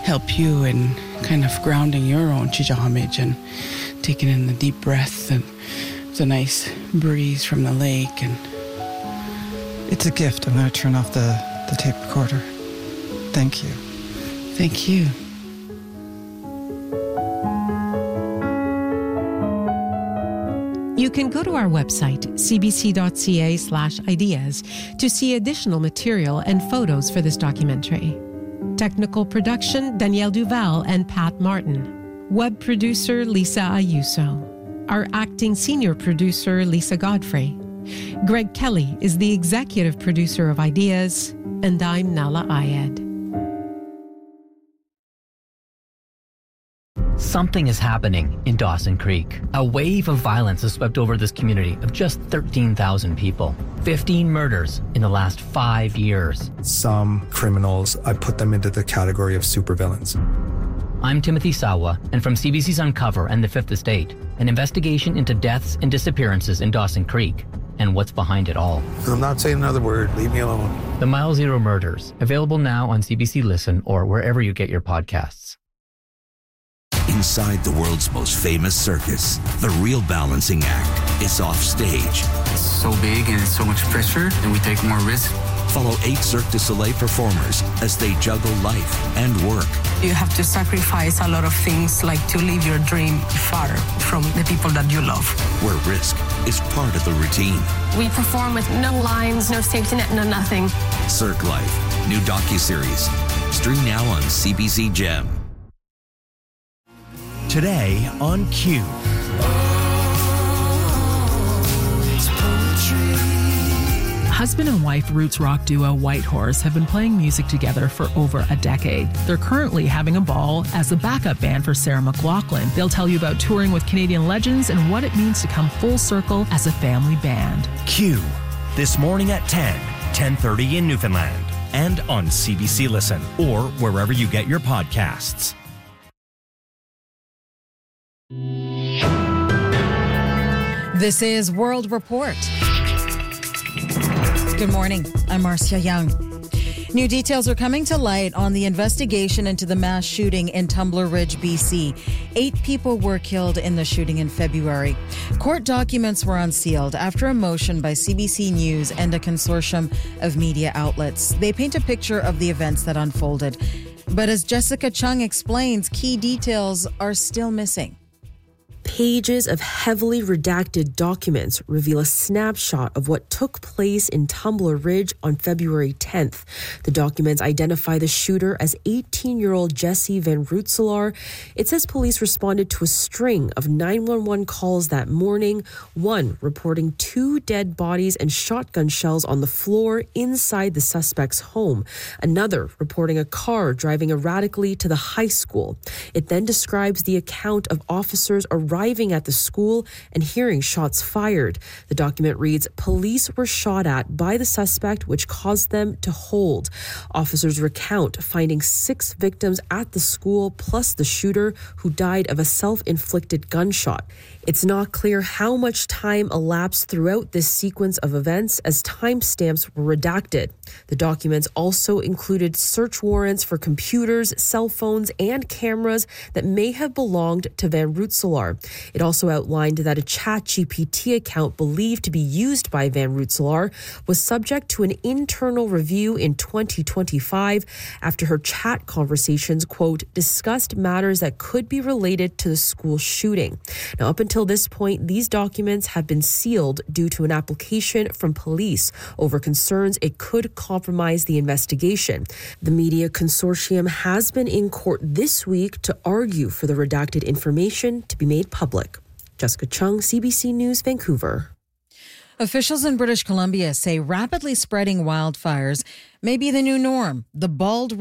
help you in kind of grounding your own chichahamij and taking in the deep breath, and it's a nice breeze from the lake. And it's a gift. I'm going to turn off the tape recorder. Thank you. Thank you. You can go to our website, cbc.ca/ideas, to see additional material and photos for this documentary. Technical production, Danielle Duval and Pat Martin. Web producer, Lisa Ayuso. Our acting senior producer, Lisa Godfrey. Greg Kelly is the executive producer of Ideas, and I'm Nala Ayed. Something is happening in Dawson Creek. A wave of violence has swept over this community of just 13,000 people. 15 murders in the last 5 years. Some criminals, I put them into the category of supervillains. I'm Timothy Sawa, and from CBC's Uncover and The Fifth Estate, an investigation into deaths and disappearances in Dawson Creek and what's behind it all. I'm not saying another word. Leave me alone. The Mile Zero Murders, available now on CBC Listen or wherever you get your podcasts. Inside the world's most famous circus, the real balancing act is off stage. It's so big and it's so much pressure, and we take more risk. Follow 8 Cirque du Soleil performers as they juggle life and work. You have to sacrifice a lot of things, like to live your dream far from the people that you love. Where risk is part of the routine. We perform with no lines, no safety net, no nothing. Cirque Life, new docuseries. Stream now on CBC Gem. Today on Q. Husband and wife roots rock duo Whitehorse have been playing music together for over a decade. They're currently having a ball as the backup band for Sarah McLachlan. They'll tell you about touring with Canadian legends and what it means to come full circle as a family band. Q, this morning at 10:30 in Newfoundland, and on CBC Listen or wherever you get your podcasts. This is World Report. Good morning. I'm Marcia Young. New details are coming to light on the investigation into the mass shooting in Tumbler Ridge, BC. 8 people were killed in the shooting in February. Court documents were unsealed after a motion by CBC News and a consortium of media outlets. They paint a picture of the events that unfolded. But as Jessica Chung explains, key details are still missing. Pages of heavily redacted documents reveal a snapshot of what took place in Tumbler Ridge on February 10th. The documents identify the shooter as 18-year-old Jesse Van Rootselaar. It says police responded to a string of 911 calls that morning, one reporting 2 dead bodies and shotgun shells on the floor inside the suspect's home, another reporting a car driving erratically to the high school. It then describes the account of officers arriving at the school and hearing shots fired. The document reads, police were shot at by the suspect, which caused them to hold. Officers recount finding 6 victims at the school, plus the shooter, who died of a self-inflicted gunshot. It's not clear how much time elapsed throughout this sequence of events, as timestamps were redacted. The documents also included search warrants for computers, cell phones, and cameras that may have belonged to Van Rootselaar. It also outlined that a ChatGPT account believed to be used by Van Rootselaar was subject to an internal review in 2025 after her chat conversations, quote, discussed matters that could be related to the school shooting. Now, up until this point, these documents have been sealed due to an application from police over concerns it could compromise the investigation. The media consortium has been in court this week to argue for the redacted information to be made public. Jessica Chung, CBC News, Vancouver. Officials in British Columbia say rapidly spreading wildfires may be the new norm. The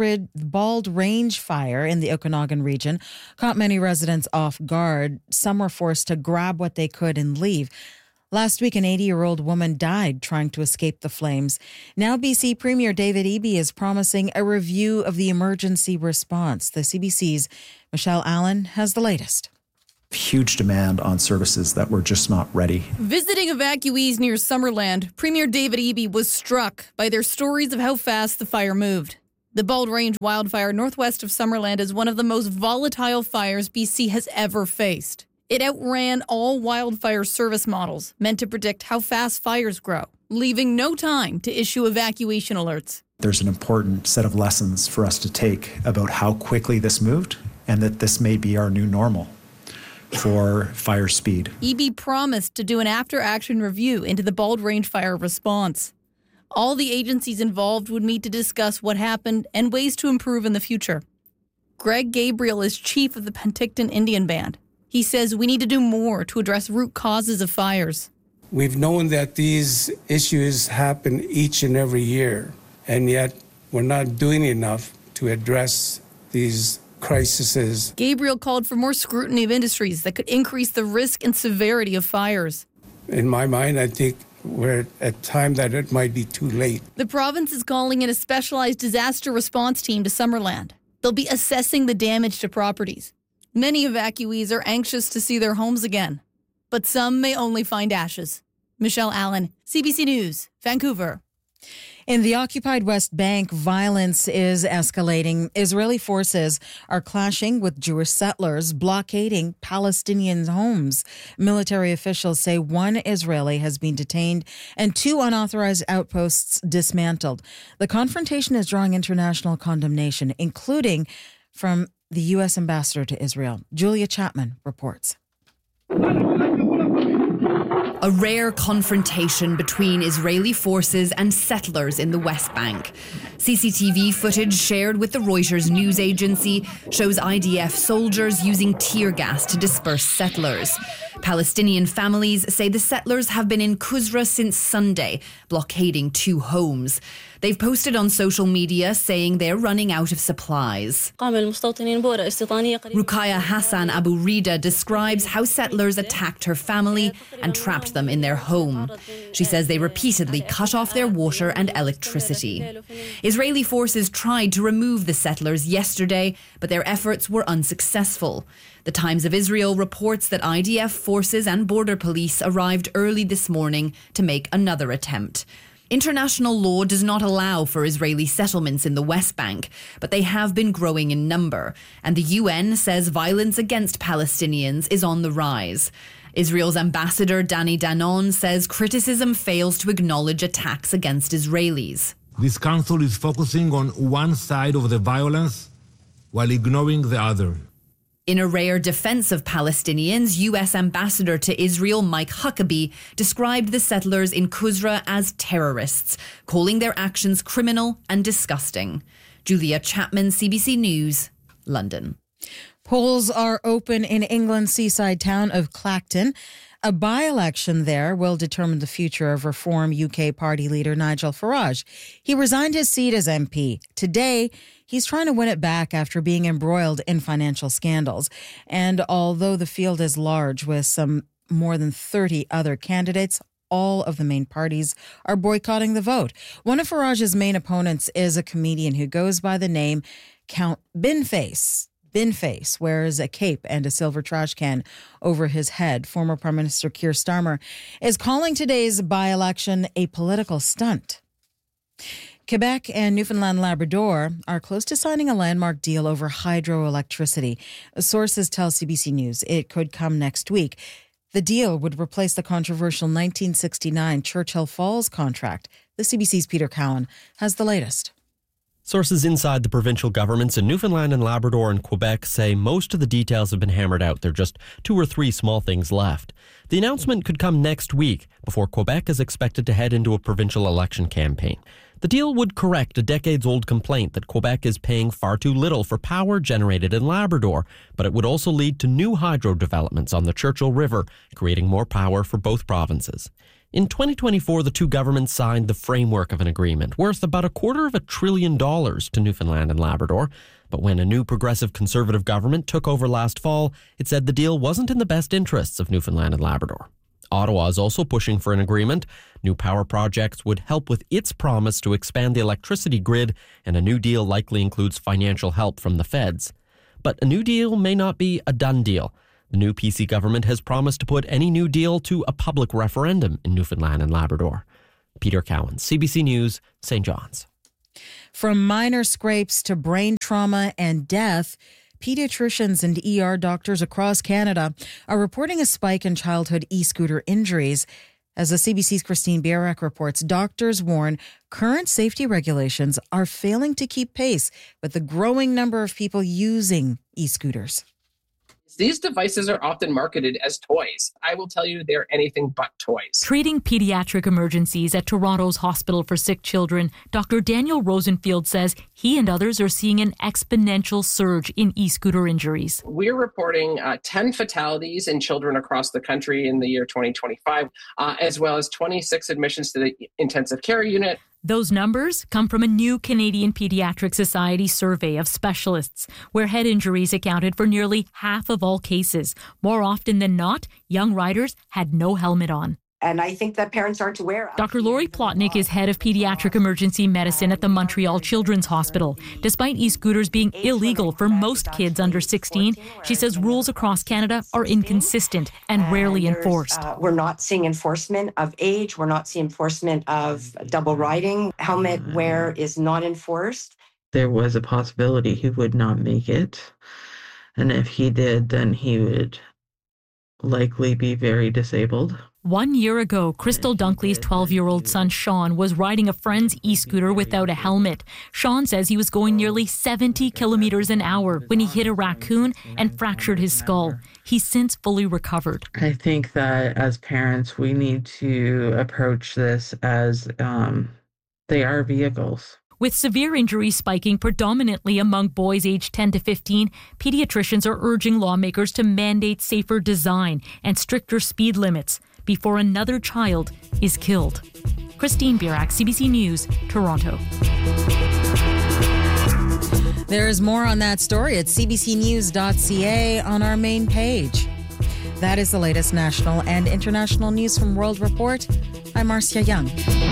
Bald Range fire in the Okanagan region caught many residents off guard. Some were forced to grab what they could and leave. Last week, an 80-year-old woman died trying to escape the flames. Now, BC Premier David Eby is promising a review of the emergency response. The CBC's Michelle Allen has the latest. Huge demand on services that were just not ready. Visiting evacuees near Summerland, Premier David Eby was struck by their stories of how fast the fire moved. The Bald Range wildfire northwest of Summerland is one of the most volatile fires BC has ever faced. It outran all wildfire service models meant to predict how fast fires grow, leaving no time to issue evacuation alerts. There's an important set of lessons for us to take about how quickly this moved and that this may be our new normal for fire speed. EB promised to do an after-action review into the Bald Range fire response. All the agencies involved would meet to discuss what happened and ways to improve in the future. Greg Gabriel is chief of the Penticton Indian Band. He says we need to do more to address root causes of fires. We've known that these issues happen each and every year, and yet we're not doing enough to address these crises. Gabriel called for more scrutiny of industries that could increase the risk and severity of fires. In my mind, I think we're at time that it might be too late. The province is calling in a specialized disaster response team to Summerland. They'll be assessing the damage to properties. Many evacuees are anxious to see their homes again, but some may only find ashes. Michelle Allen, CBC News, Vancouver. In the occupied West Bank, violence is escalating. Israeli forces are clashing with Jewish settlers, blockading Palestinian homes. Military officials say one Israeli has been detained and 2 unauthorized outposts dismantled. The confrontation is drawing international condemnation, including from the U.S. ambassador to Israel. Julia Chapman reports. A rare confrontation between Israeli forces and settlers in the West Bank. CCTV footage shared with the Reuters news agency shows IDF soldiers using tear gas to disperse settlers. Palestinian families say the settlers have been in Qusra since Sunday, blockading 2 homes. They've posted on social media saying they're running out of supplies. Ruqayya Hassan Abu Rida describes how settlers attacked her family and trapped them in their home. She says they repeatedly cut off their water and electricity. Israeli forces tried to remove the settlers yesterday, but their efforts were unsuccessful. The Times of Israel reports that IDF forces and border police arrived early this morning to make another attempt. International law does not allow for Israeli settlements in the West Bank, but they have been growing in number, and the UN says violence against Palestinians is on the rise. Israel's ambassador Danny Danon says criticism fails to acknowledge attacks against Israelis. This council is focusing on one side of the violence while ignoring the other. In a rare defense of Palestinians, U.S. Ambassador to Israel Mike Huckabee described the settlers in Qusra as terrorists, calling their actions criminal and disgusting. Julia Chapman, CBC News, London. Polls are open in England's seaside town of Clacton. A by-election there will determine the future of Reform UK party leader Nigel Farage. He resigned his seat as MP. Today, he's trying to win it back after being embroiled in financial scandals. And although the field is large with some more than 30 other candidates, all of the main parties are boycotting the vote. One of Farage's main opponents is a comedian who goes by the name Count Binface. Binface wears a cape and a silver trash can over his head. Former Prime Minister Keir Starmer is calling today's by-election a political stunt. Quebec and Newfoundland Labrador are close to signing a landmark deal over hydroelectricity. Sources tell CBC News it could come next week. The deal would replace the controversial 1969 Churchill Falls contract. The CBC's Peter Cowan has the latest. Sources inside the provincial governments in Newfoundland and Labrador and Quebec say most of the details have been hammered out. There are just 2 or 3 small things left. The announcement could come next week before Quebec is expected to head into a provincial election campaign. The deal would correct a decades-old complaint that Quebec is paying far too little for power generated in Labrador, but it would also lead to new hydro developments on the Churchill River, creating more power for both provinces. In 2024, the 2 governments signed the framework of an agreement worth about $250 billion to Newfoundland and Labrador. But when a new progressive conservative government took over last fall, it said the deal wasn't in the best interests of Newfoundland and Labrador. Ottawa is also pushing for an agreement. New power projects would help with its promise to expand the electricity grid, and a new deal likely includes financial help from the feds. But a new deal may not be a done deal. The new PC government has promised to put any new deal to a public referendum in Newfoundland and Labrador. Peter Cowan, CBC News, St. John's. From minor scrapes to brain trauma and death, pediatricians and ER doctors across Canada are reporting a spike in childhood e-scooter injuries. As the CBC's Christine Bierak reports, doctors warn current safety regulations are failing to keep pace with the growing number of people using e-scooters. These devices are often marketed as toys. I will tell you they're anything but toys. Treating pediatric emergencies at Toronto's Hospital for Sick Children, Dr. Daniel Rosenfield says he and others are seeing an exponential surge in e-scooter injuries. We're reporting 10 fatalities in children across the country in the year 2025, as well as 26 admissions to the intensive care unit. Those numbers come from a new Canadian Pediatric Society survey of specialists, where head injuries accounted for nearly half of all cases. More often than not, young riders had no helmet on. And I think that parents aren't aware. Dr. Lori Plotnick is head of pediatric emergency medicine at the Montreal Children's Hospital. Despite e-scooters being illegal for most kids under 16, she says rules across Canada are inconsistent and rarely enforced. We're not seeing enforcement of age. We're not seeing enforcement of double riding. Helmet wear is not enforced. There was a possibility he would not make it. And if he did, then he would likely be very disabled. 1 year ago, Crystal Dunkley's 12-year-old son, Sean, was riding a friend's e-scooter without a helmet. Sean says he was going nearly 70 kilometers an hour when he hit a raccoon and fractured his skull. He's since fully recovered. I think that as parents, we need to approach this as they are vehicles. With severe injuries spiking predominantly among boys aged 10 to 15, pediatricians are urging lawmakers to mandate safer design and stricter speed limits before another child is killed. Christine Bierak, CBC News, Toronto. There's more on that story at cbcnews.ca on our main page. That is the latest national and international news from World Report. I'm Marcia Young.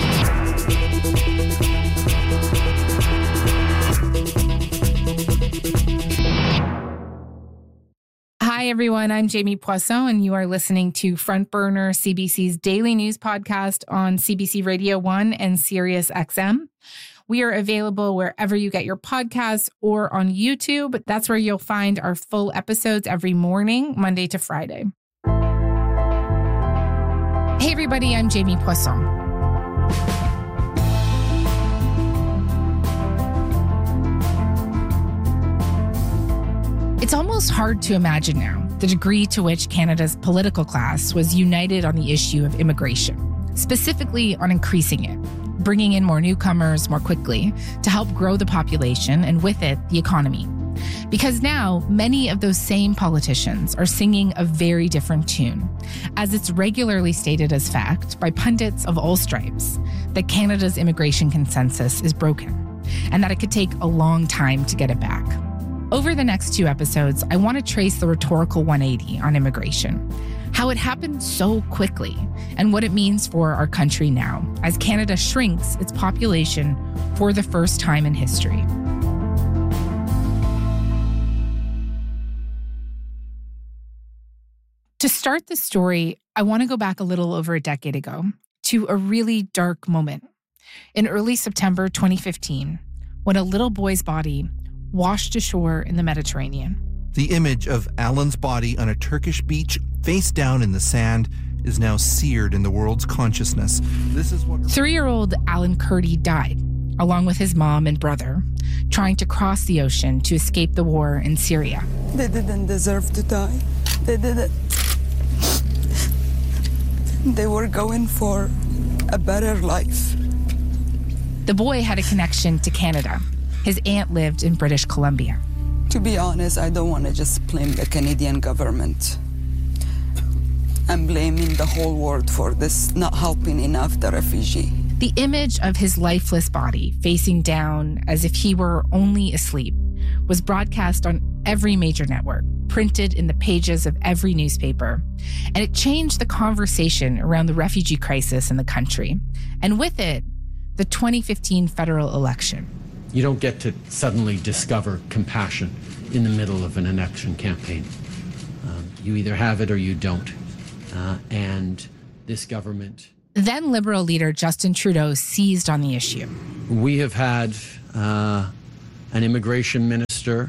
Hi, everyone. I'm Jamie Poisson, and you are listening to Front Burner, CBC's daily news podcast on CBC Radio 1 and Sirius XM. We are available wherever you get your podcasts or on YouTube. That's where you'll find our full episodes every morning, Monday to Friday. Hey, everybody. I'm Jamie Poisson. It's almost hard to imagine now the degree to which Canada's political class was united on the issue of immigration, specifically on increasing it, bringing in more newcomers more quickly to help grow the population and with it, the economy. Because now, many of those same politicians are singing a very different tune, as it's regularly stated as fact by pundits of all stripes that Canada's immigration consensus is broken and that it could take a long time to get it back. Over the next 2 episodes, I want to trace the rhetorical 180 on immigration, how it happened so quickly, and what it means for our country now, as Canada shrinks its population for the first time in history. To start the story, I want to go back a little over a decade ago to a really dark moment. In early September 2015, when a little boy's body washed ashore in the Mediterranean. The image of Alan's body on a Turkish beach, face down in the sand, is now seared in the world's consciousness. This is what 3-year-old Alan Kurdi died, along with his mom and brother, trying to cross the ocean to escape the war in Syria. They didn't deserve to die. They didn't. They were going for a better life. The boy had a connection to Canada. His aunt lived in British Columbia. To be honest, I don't want to just blame the Canadian government. I'm blaming the whole world for this not helping enough the refugee. The image of his lifeless body facing down as if he were only asleep was broadcast on every major network, printed in the pages of every newspaper, and it changed the conversation around the refugee crisis in the country, and with it, the 2015 federal election. You don't get to suddenly discover compassion in the middle of an election campaign. You either have it or you don't. And this government... Then Liberal leader Justin Trudeau seized on the issue. We have had an immigration minister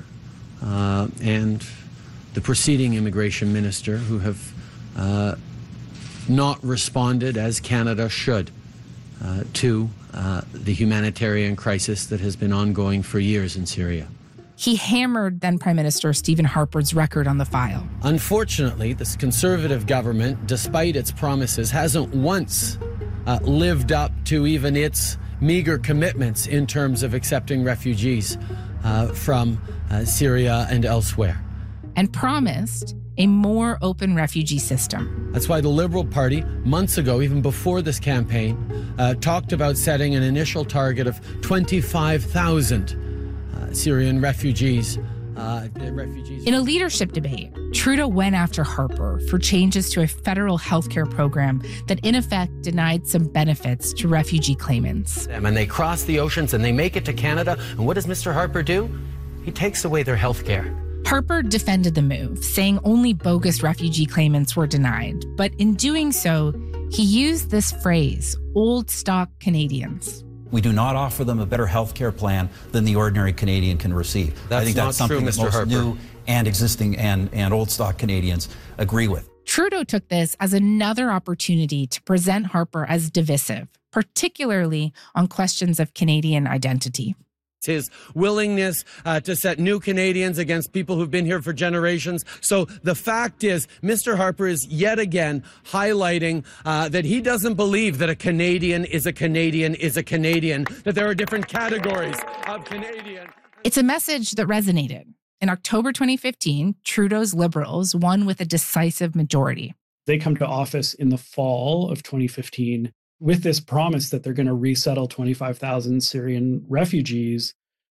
and the preceding immigration minister who have not responded as Canada should to the humanitarian crisis that has been ongoing for years in Syria. He hammered then Prime Minister Stephen Harper's record on the file. Unfortunately, this Conservative government, despite its promises, hasn't once lived up to even its meager commitments in terms of accepting refugees from Syria and elsewhere. And promised a more open refugee system. That's why the Liberal Party, months ago, even before this campaign, talked about setting an initial target of 25,000 Syrian refugees. In a leadership debate, Trudeau went after Harper for changes to a federal healthcare program that in effect denied some benefits to refugee claimants. And they cross the oceans and they make it to Canada. And what does Mr. Harper do? He takes away their health care. Harper defended the move, saying only bogus refugee claimants were denied. But in doing so, he used this phrase, old stock Canadians. We do not offer them a better health care plan than the ordinary Canadian can receive. I think that's something that most new and existing and old stock Canadians agree with. Trudeau took this as another opportunity to present Harper as divisive, particularly on questions of Canadian identity. His willingness to set new Canadians against people who've been here for generations. So the fact is, Mr. Harper is yet again highlighting that he doesn't believe that a Canadian is a Canadian is a Canadian, that there are different categories of Canadian. It's a message that resonated. In October 2015, Trudeau's Liberals won with a decisive majority. They come to office in the fall of 2015 with this promise that they're going to resettle 25,000 Syrian refugees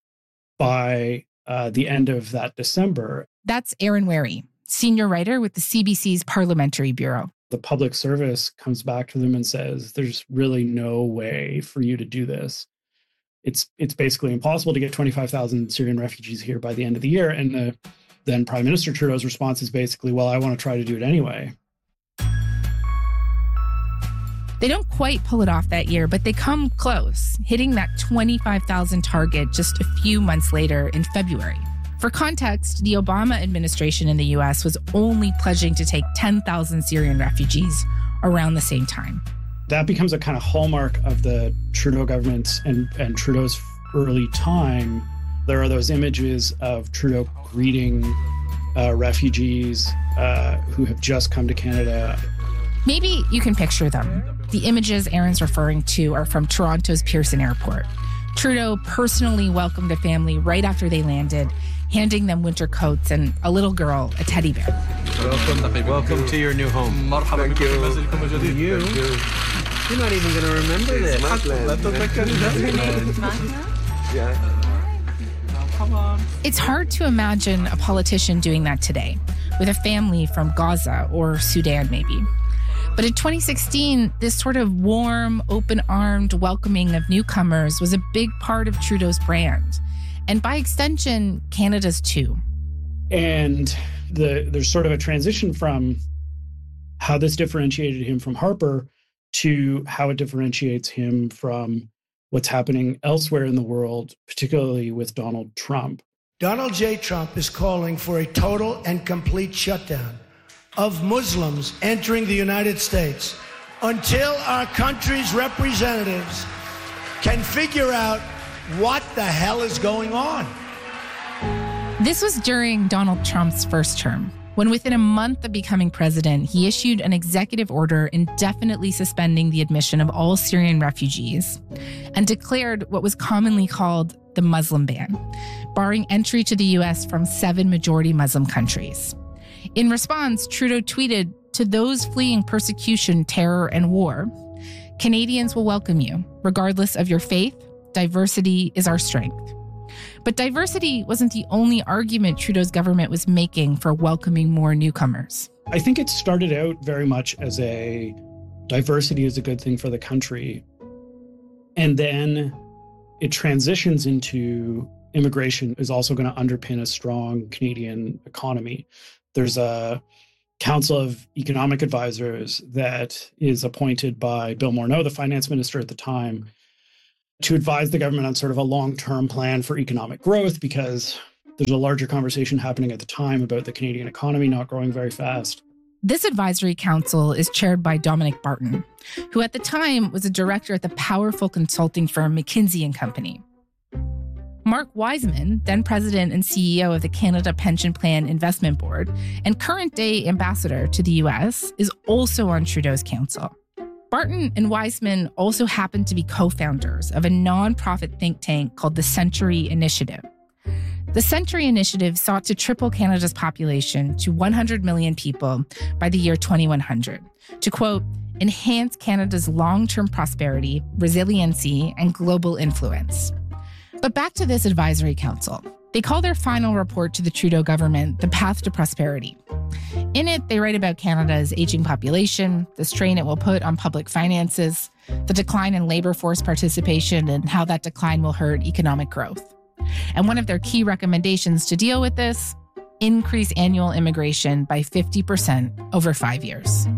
by the end of that December. That's Aaron Wary, senior writer with the CBC's Parliamentary Bureau. The public service comes back to them and says, there's really no way for you to do this. It's basically impossible to get 25,000 Syrian refugees here by the end of the year. And then Prime Minister Trudeau's response is basically, well, I want to try to do it anyway. They don't quite pull it off that year, but they come close, hitting that 25,000 target just a few months later in February. For context, the Obama administration in the U.S. was only pledging to take 10,000 Syrian refugees around the same time. That becomes a kind of hallmark of the Trudeau government and Trudeau's early time. There are those images of Trudeau greeting refugees who have just come to Canada. Maybe you can picture them. The images Aaron's referring to are from Toronto's Pearson Airport. Trudeau personally welcomed a family right after they landed, handing them winter coats and a little girl a teddy bear. Welcome to your new home. Thank you. You're not even going to remember this. It's hard to imagine a politician doing that today, with a family from Gaza or Sudan maybe. But in 2016, this sort of warm, open-armed welcoming of newcomers was a big part of Trudeau's brand. And by extension, Canada's too. And there's sort of a transition from how this differentiated him from Harper to how it differentiates him from what's happening elsewhere in the world, particularly with Donald Trump. Donald J. Trump is calling for a total and complete shutdown of Muslims entering the United States until our country's representatives can figure out what the hell is going on. This was during Donald Trump's first term, when within a month of becoming president, he issued an executive order indefinitely suspending the admission of all Syrian refugees and declared what was commonly called the Muslim ban, barring entry to the U.S. from 7 majority Muslim countries. In response, Trudeau tweeted, "To those fleeing persecution, terror, and war, Canadians will welcome you, regardless of your faith. Diversity is our strength." But diversity wasn't the only argument Trudeau's government was making for welcoming more newcomers. I think it started out very much as a diversity is a good thing for the country. And then it transitions into immigration is also going to underpin a strong Canadian economy. There's a Council of Economic Advisors that is appointed by Bill Morneau, the finance minister at the time, to advise the government on sort of a long-term plan for economic growth, because there's a larger conversation happening at the time about the Canadian economy not growing very fast. This advisory council is chaired by Dominic Barton, who at the time was a director at the powerful consulting firm McKinsey & Company. Mark Wiseman, then president and CEO of the Canada Pension Plan Investment Board and current-day ambassador to the U.S., is also on Trudeau's council. Barton and Wiseman also happen to be co-founders of a nonprofit think tank called the Century Initiative. The Century Initiative sought to triple Canada's population to 100 million people by the year 2100 to, quote, enhance Canada's long-term prosperity, resiliency, and global influence. But back to this advisory council. They call their final report to the Trudeau government The Path to Prosperity. In it, they write about Canada's aging population, the strain it will put on public finances, the decline in labor force participation, and how that decline will hurt economic growth. And one of their key recommendations to deal with this, increase annual immigration by 50% over 5 years.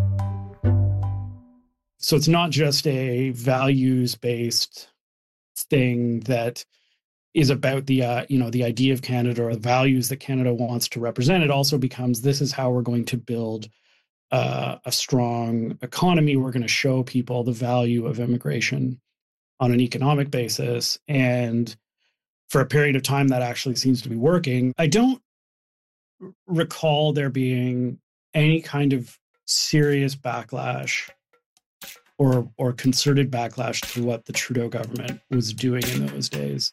So it's not just a values-based thing that is about the the idea of Canada or the values that Canada wants to represent. It also becomes, this is how we're going to build a strong economy. We're going to show people the value of immigration on an economic basis. And for a period of time, that actually seems to be working. I don't recall there being any kind of serious backlash or concerted backlash to what the Trudeau government was doing in those days.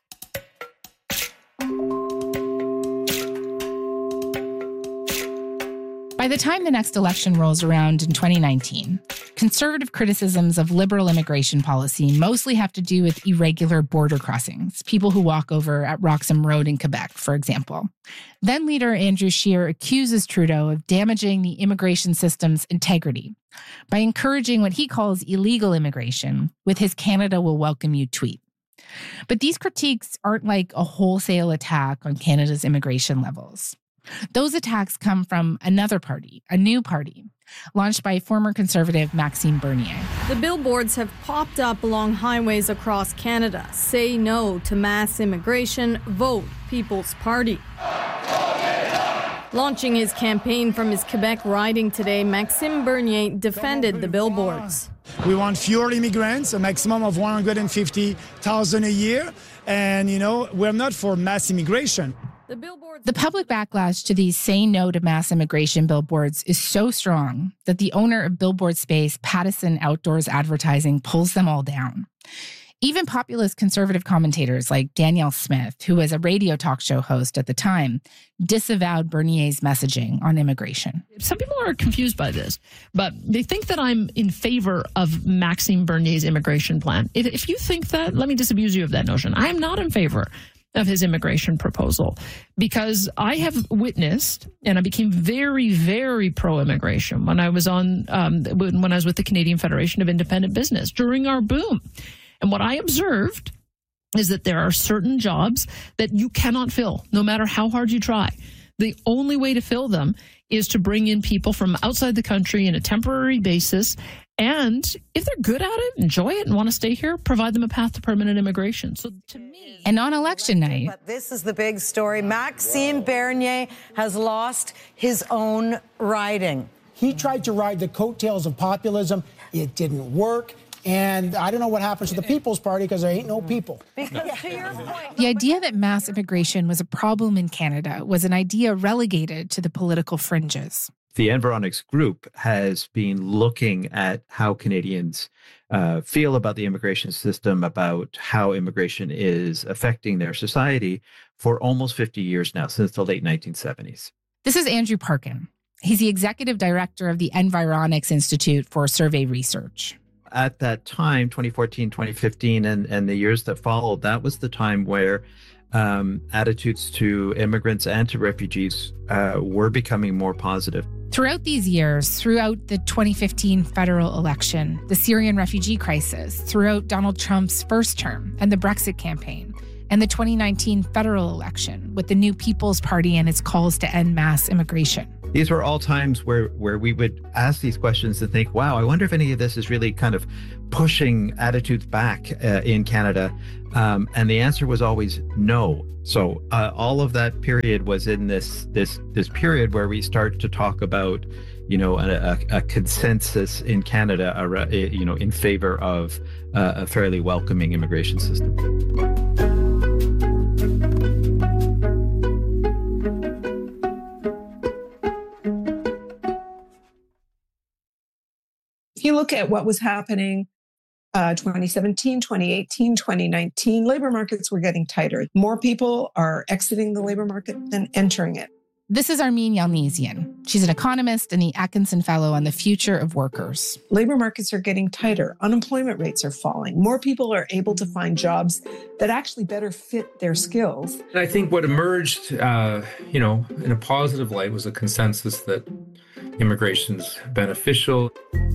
By the time the next election rolls around in 2019, conservative criticisms of liberal immigration policy mostly have to do with irregular border crossings, people who walk over at Roxham Road in Quebec, for example. Then leader Andrew Scheer accuses Trudeau of damaging the immigration system's integrity by encouraging what he calls illegal immigration with his Canada Will Welcome You tweet. But these critiques aren't like a wholesale attack on Canada's immigration levels. Those attacks come from another party, a new party, launched by former Conservative Maxime Bernier. The billboards have popped up along highways across Canada. Say no to mass immigration, vote People's Party. Launching his campaign from his Quebec riding today, Maxime Bernier defended the billboards. We want fewer immigrants, a maximum of 150,000 a year. And, we're not for mass immigration. The public backlash to these say no to mass immigration billboards is so strong that the owner of billboard space, Pattison Outdoors Advertising, pulls them all down. Even populist conservative commentators like Danielle Smith, who was a radio talk show host at the time, disavowed Bernier's messaging on immigration. Some people are confused by this, but they think that I'm in favor of Maxime Bernier's immigration plan. If you think that, let me disabuse you of that notion. I am not in favor of his immigration proposal, because I have witnessed, and I became very, very pro-immigration when I was when I was with the Canadian Federation of Independent Business during our boom. And what I observed is that there are certain jobs that you cannot fill, no matter how hard you try. The only way to fill them is to bring in people from outside the country on a temporary basis. And if they're good at it, enjoy it, and want to stay here, provide them a path to permanent immigration. So to me... And on election night... But this is the big story. Maxime Bernier has lost his own riding. He tried to ride the coattails of populism. It didn't work. And I don't know what happens to the People's Party because there ain't no people. Because to your point, the idea that mass immigration was a problem in Canada was an idea relegated to the political fringes. The Environics Group has been looking at how Canadians feel about the immigration system, about how immigration is affecting their society for almost 50 years now, since the late 1970s. This is Andrew Parkin. He's the executive director of the Environics Institute for Survey Research. At that time, 2014, 2015, and the years that followed, that was the time where attitudes to immigrants and to refugees were becoming more positive. Throughout these years, throughout the 2015 federal election, the Syrian refugee crisis, throughout Donald Trump's first term and the Brexit campaign, and the 2019 federal election with the new People's Party and its calls to end mass immigration. these were all times where we would ask these questions and think, wow, I wonder if any of this is really kind of pushing attitudes back in Canada. And the answer was always no. So all of that period was in this period where we start to talk about, a consensus in Canada, in favor of a fairly welcoming immigration system. If you look at what was happening 2017, 2018, 2019, labor markets were getting tighter. More people are exiting the labor market than entering it. This is Armine Yalnizyan. She's an economist and the Atkinson Fellow on the Future of Workers. Labor markets are getting tighter. Unemployment rates are falling. More people are able to find jobs that actually better fit their skills. And I think what emerged, in a positive light was a consensus that immigration's beneficial.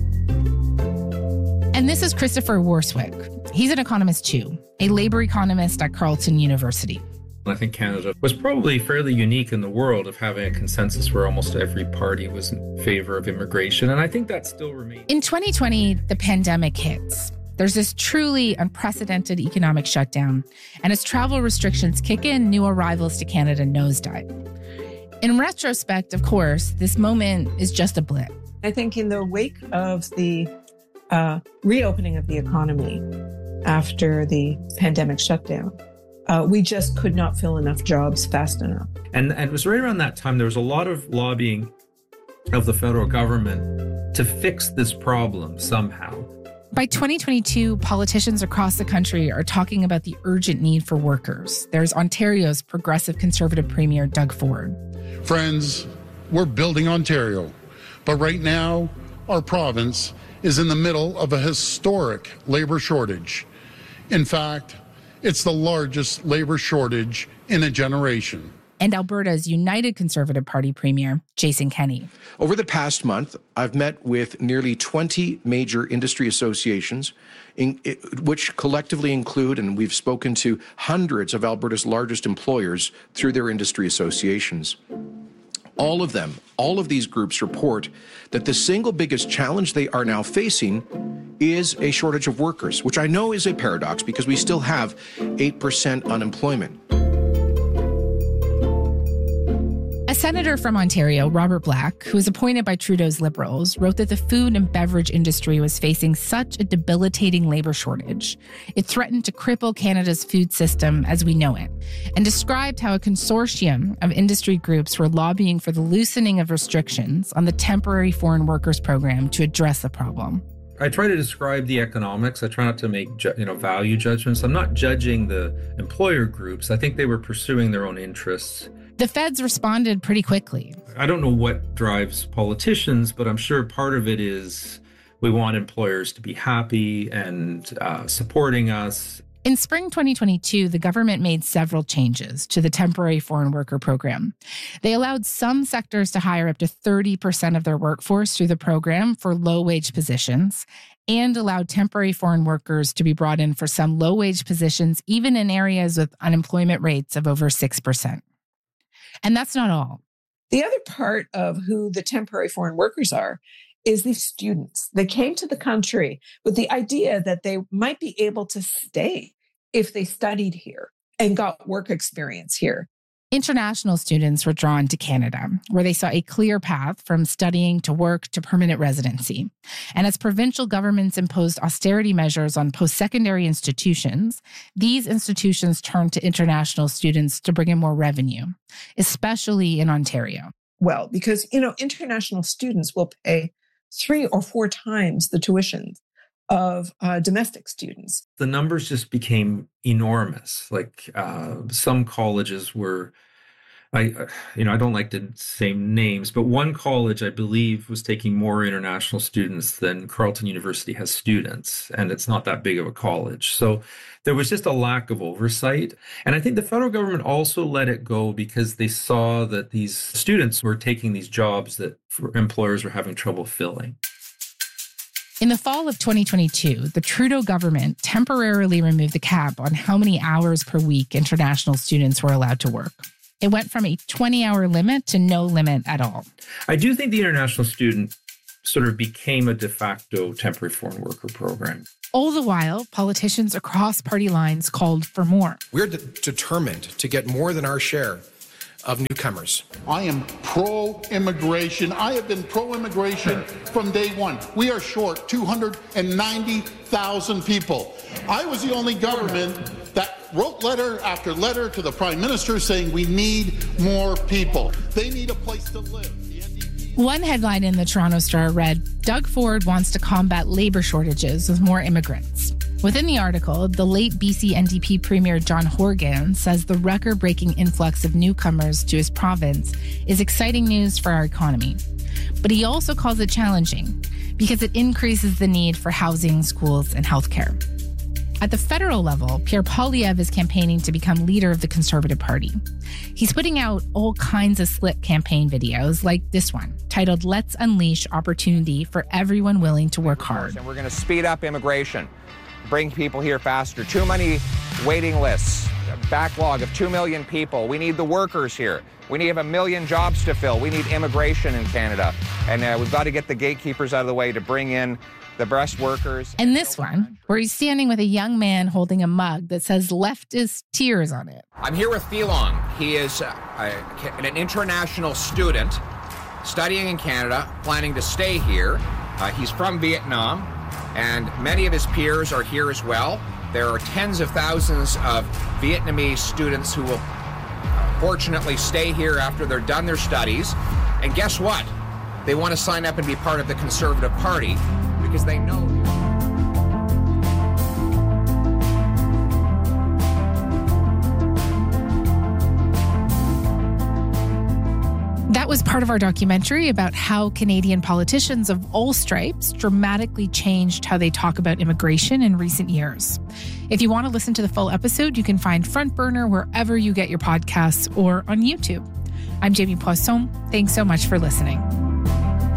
And this is Christopher Warswick. He's an economist too, a labor economist at Carleton University. I think Canada was probably fairly unique in the world of having a consensus where almost every party was in favor of immigration. And I think that still remains. In 2020, the pandemic hits. There's this truly unprecedented economic shutdown. And as travel restrictions kick in, new arrivals to Canada nosedive. In retrospect, of course, this moment is just a blip. I think in the wake of the reopening of the economy after the pandemic shutdown, we just could not fill enough jobs fast enough. And it was right around that time, there was a lot of lobbying of the federal government to fix this problem somehow. By 2022, politicians across the country are talking about the urgent need for workers. There's Ontario's progressive conservative premier, Doug Ford. Friends, we're building Ontario, but right now, our province is in the middle of a historic labor shortage. In fact, it's the largest labor shortage in a generation. And Alberta's United Conservative Party Premier, Jason Kenney. Over the past month, I've met with nearly 20 major industry associations, which collectively include, and we've spoken to hundreds of Alberta's largest employers through their industry associations. All of these groups report that the single biggest challenge they are now facing is a shortage of workers, which I know is a paradox because we still have 8% unemployment. A senator from Ontario, Robert Black, who was appointed by Trudeau's Liberals, wrote that the food and beverage industry was facing such a debilitating labor shortage. It threatened to cripple Canada's food system as we know it, and described how a consortium of industry groups were lobbying for the loosening of restrictions on the temporary foreign workers program to address the problem. I try to describe the economics. I try not to make value judgments. I'm not judging the employer groups. I think they were pursuing their own interests. The feds responded pretty quickly. I don't know what drives politicians, but I'm sure part of it is we want employers to be happy and supporting us. In spring 2022, the government made several changes to the temporary foreign worker program. They allowed some sectors to hire up to 30% of their workforce through the program for low-wage positions, and allowed temporary foreign workers to be brought in for some low-wage positions, even in areas with unemployment rates of over 6%. And that's not all. The other part of who the temporary foreign workers are is these students. They came to the country with the idea that they might be able to stay if they studied here and got work experience here. International students were drawn to Canada, where they saw a clear path from studying to work to permanent residency. And as provincial governments imposed austerity measures on post-secondary institutions, these institutions turned to international students to bring in more revenue, especially in Ontario. Well, because, international students will pay 3 or 4 times the tuition of domestic students. The numbers just became enormous. Like some colleges were, I don't like to say names, but one college, I believe, was taking more international students than Carleton University has students, and it's not that big of a college. So there was just a lack of oversight. And I think the federal government also let it go because they saw that these students were taking these jobs that employers were having trouble filling. In the fall of 2022, the Trudeau government temporarily removed the cap on how many hours per week international students were allowed to work. It went from a 20-hour limit to no limit at all. I do think the international student sort of became a de facto temporary foreign worker program. All the while, politicians across party lines called for more. We're determined to get more than our share of newcomers. I am pro-immigration. I have been pro-immigration from day one. We are short 290,000 people. I was the only government that wrote letter after letter to the Prime Minister saying we need more people. They need a place to live. One headline in the Toronto Star read, Doug Ford wants to combat labor shortages with more immigrants. Within the article, the late BC NDP Premier John Horgan says the record-breaking influx of newcomers to his province is exciting news for our economy. But he also calls it challenging because it increases the need for housing, schools, and healthcare. At the federal level, Pierre Poilievre is campaigning to become leader of the Conservative Party. He's putting out all kinds of slick campaign videos like this one, titled Let's Unleash Opportunity for Everyone Willing to Work Hard. And we're going to speed up immigration, bring people here faster. Too many waiting lists, a backlog of 2 million people. We need the workers here. We need 1 million jobs to fill. We need immigration in Canada. And we've got to get the gatekeepers out of the way to bring in the best workers. And this one, where he's standing with a young man holding a mug that says leftist tears on it. I'm here with Thelong. He is an international student studying in Canada, planning to stay here. He's from Vietnam, and many of his peers are here as well. There are tens of thousands of Vietnamese students who will fortunately stay here after they're done their studies. And guess what? They want to sign up and be part of the Conservative Party because they know. That was part of our documentary about how Canadian politicians of all stripes dramatically changed how they talk about immigration in recent years. If you want to listen to the full episode, you can find Front Burner wherever you get your podcasts or on YouTube. I'm Jamie Poisson. Thanks so much for listening.